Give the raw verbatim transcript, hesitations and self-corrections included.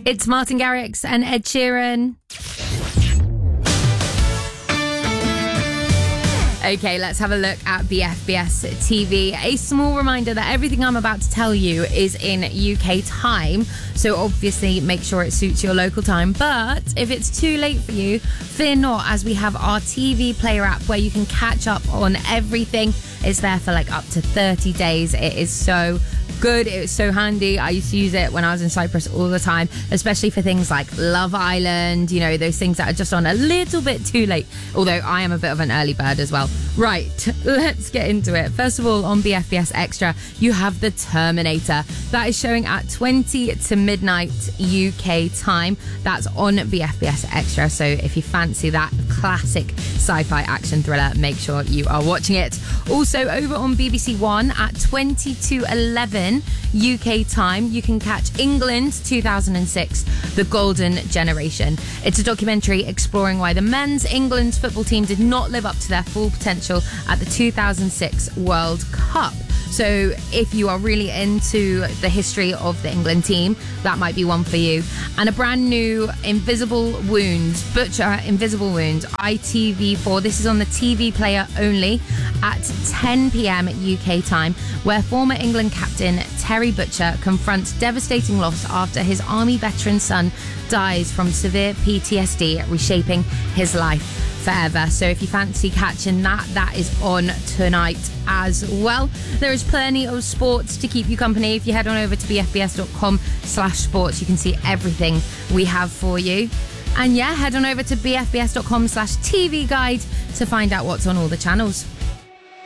It's Martin Garrix and Ed Sheeran. Okay, let's have a look at B F B S T V. A small reminder that everything I'm about to tell you is in U K time, so obviously make sure it suits your local time. But if it's too late for you, fear not, as we have our T V player app where you can catch up on everything. It's there for like up to thirty days. It is so good. It was so handy. I used to use it when I was in Cyprus all the time, especially for things like Love Island, you know, those things that are just on a little bit too late. Although I am a bit of an early bird as well. Right, let's get into it. First of all, on B F B S Extra, you have The Terminator. That is showing at twenty to midnight U K time. That's on B F B S Extra. So if you fancy that classic sci-fi action thriller, make sure you are watching it. Also, over on B B C One at twenty to eleven U K time, you can catch England two thousand six, The Golden Generation. It's a documentary exploring why the men's England football team did not live up to their full potential at the two thousand six World Cup. So if you are really into the history of the England team, that might be one for you. And a brand new Invisible Wounds, Butcher Invisible Wounds, I T V four. This is on the T V player only at ten p.m. U K time, where former England captain Terry Butcher confronts devastating loss after his army veteran son dies from severe P T S D, reshaping his life forever. So if you fancy catching that, that is on tonight as well. There is plenty of sports to keep you company. If you head on over to b f b s dot com slash sports, you can see everything we have for you. And yeah, head on over to b f b s dot com slash T V guide to find out what's on all the channels.